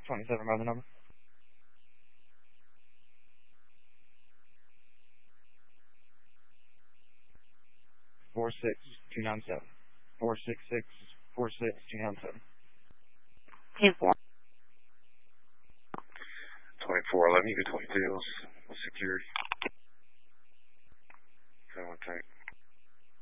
27 by the number. 46297. 466-46297. 10-4. 2411, you get 22. Security. 7 tank.